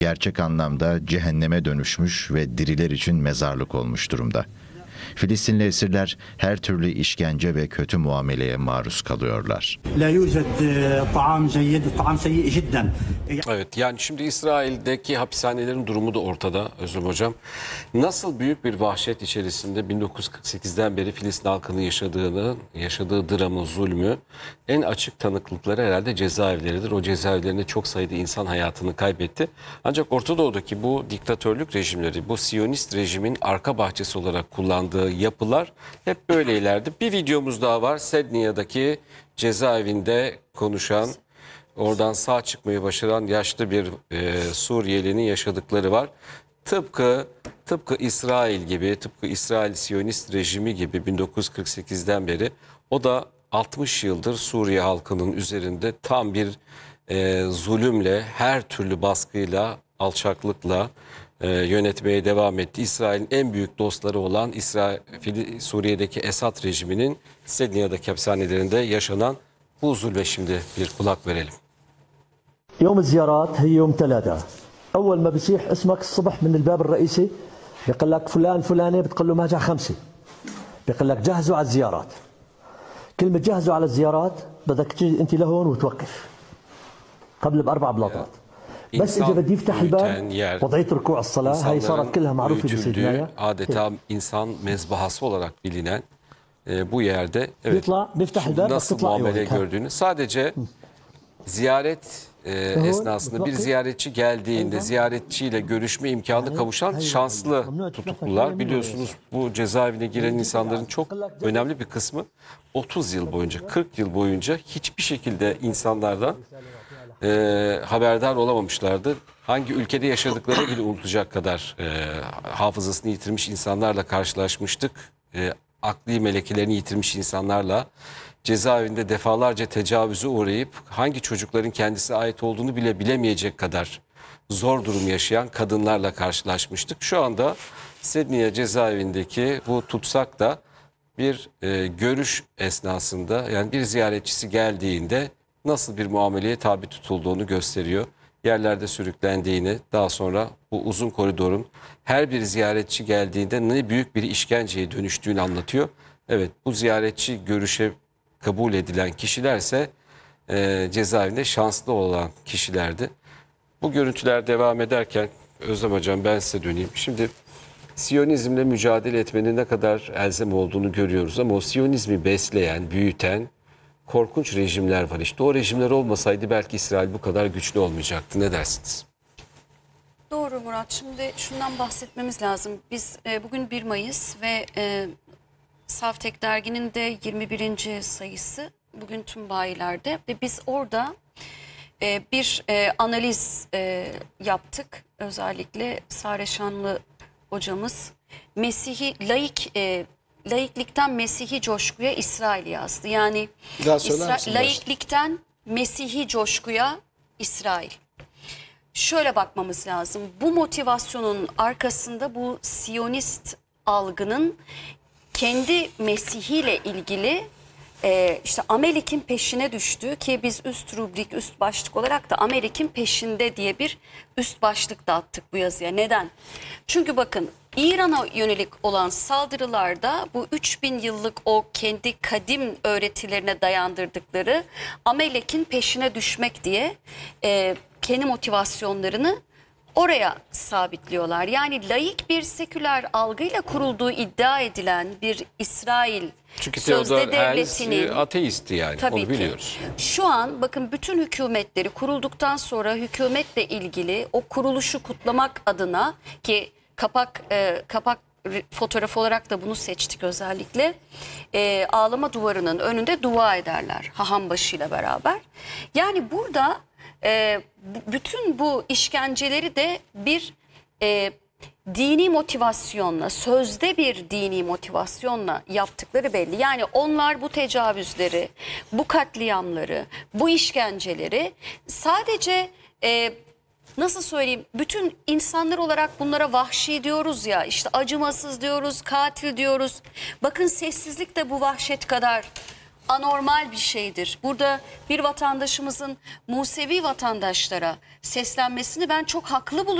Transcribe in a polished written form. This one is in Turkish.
gerçek anlamda cehenneme dönüşmüş ve diriler için mezarlık olmuş durumda. Filistinli esirler her türlü işkence ve kötü muameleye maruz kalıyorlar. Evet, yani şimdi İsrail'deki hapishanelerin durumu da ortada Özlem Hocam. Nasıl büyük bir vahşet içerisinde 1948'den beri Filistin halkının yaşadığı dramı, zulmü en açık tanıklıkları herhalde cezaevleridir. O cezaevlerinde çok sayıda insan hayatını kaybetti. Ancak Orta Doğu'daki bu diktatörlük rejimleri, bu Siyonist rejimin arka bahçesi olarak kullandığı yapılar hep böyleylerdi. Bir videomuz daha var. Sedniya'daki cezaevinde konuşan, oradan sağ çıkmayı başaran yaşlı bir Suriyelinin yaşadıkları var. Tıpkı İsrail gibi, tıpkı İsrail Siyonist rejimi gibi 1948'den beri o da 60 yıldır Suriye halkının üzerinde tam bir zulümle, her türlü baskıyla, alçaklıkla yönetmeye devam etti. İsrail'in en büyük dostları olan Suriye'deki Esad rejiminin Sedniya'daki hapishanelerinde yaşanan bu zulme şimdi bir kulak verelim. يوم الزيارات هي يوم ثلاثة. أول ما بيصيح اسمك الصبح من الباب الرئيسي بيقول لك فلان فلانة بتقول له ماجع خمسة. بيقول لك جهزوا على الزيارات. كلمة جهزوا على الزيارات بدك تجي أنت لهون وتوقف. قبل بأربع بلاطات. بس إذا بدي يفتح الباب وضعية ركوع الصلاة هي صارت كلها معروفة بسيدنايا. Adeta insan mezbahası olarak bilinen bu yerde evet, nasıl muamele gördüğünü sadece ziyaret esnasında bir ziyaretçi geldiğinde ziyaretçiyle görüşme imkanı kavuşan şanslı tutuklular. Biliyorsunuz bu cezaevine giren insanların çok önemli bir kısmı 30 yıl boyunca, 40 yıl boyunca hiçbir şekilde insanlardan haberdar olamamışlardı. Hangi ülkede yaşadıkları bile unutacak kadar hafızasını yitirmiş insanlarla karşılaşmıştık. Akli melekelerini yitirmiş insanlarla cezaevinde defalarca tecavüze uğrayıp hangi çocukların kendisine ait olduğunu bile bilemeyecek kadar zor durum yaşayan kadınlarla karşılaşmıştık. Şu anda Sedniye cezaevindeki bu tutsak da bir görüş esnasında, yani bir ziyaretçisi geldiğinde nasıl bir muameleye tabi tutulduğunu gösteriyor. Yerlerde sürüklendiğini, daha sonra bu uzun koridorun her bir ziyaretçi geldiğinde ne büyük bir işkenceye dönüştüğünü anlatıyor. Evet, bu ziyaretçi görüşe kabul edilen kişilerse cezaevinde şanslı olan kişilerdi. Bu görüntüler devam ederken Özlem Hocam ben size döneyim. Şimdi Siyonizmle mücadele etmenin ne kadar elzem olduğunu görüyoruz ama o Siyonizmi besleyen, büyüten korkunç rejimler var. İşte o rejimler olmasaydı belki İsrail bu kadar güçlü olmayacaktı. Ne dersiniz? Doğru Murat. Şimdi şundan bahsetmemiz lazım. Biz bugün 1 Mayıs ve Savtek derginin de 21. sayısı bugün tüm bayilerde ve biz orada bir analiz yaptık. Özellikle Sare Şanlı hocamız Mesih'i laiklikten Mesih'i coşkuya İsrail yazdı. Yani laiklikten Mesih'i coşkuya İsrail. Şöyle bakmamız lazım. Bu motivasyonun arkasında bu Siyonist algının kendi Mesih'iyle ilgili işte Amelek'in peşine düştü ki biz üst rubrik, üst başlık olarak da Amelek'in peşinde diye bir üst başlık da attık bu yazıya. Neden? Çünkü bakın İran'a yönelik olan saldırılarda bu 3000 yıllık o kendi kadim öğretilerine dayandırdıkları Amelek'in peşine düşmek diye kendi motivasyonlarını oraya sabitliyorlar. Yani laik bir seküler algıyla kurulduğu iddia edilen bir İsrail sözde devletinin ateisti, yani tabii onu biliyoruz. Ki, şu an bakın bütün hükümetleri kurulduktan sonra hükümetle ilgili o kuruluşu kutlamak adına ki kapak fotoğraf olarak da bunu seçtik özellikle. Ağlama duvarının önünde dua ederler haham başıyla beraber. Yani burada bütün bu işkenceleri de bir dini motivasyonla, sözde bir dini motivasyonla yaptıkları belli. Yani onlar bu tecavüzleri, bu katliamları, bu işkenceleri sadece nasıl söyleyeyim, bütün insanlar olarak bunlara vahşi diyoruz ya, işte acımasız diyoruz, katil diyoruz. Bakın sessizlik de bu vahşet kadar anormal bir şeydir. Burada bir vatandaşımızın Musevi vatandaşlara seslenmesini ben çok haklı buluyorum.